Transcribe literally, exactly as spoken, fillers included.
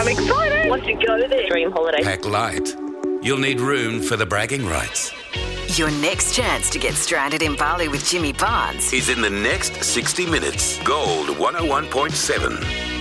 I'm excited. Want to go there. Dream holiday. Pack light. You'll need room for the bragging rights. Your next chance to get stranded in Bali with Jimmy Barnes is in the next sixty minutes. Gold one oh one point seven.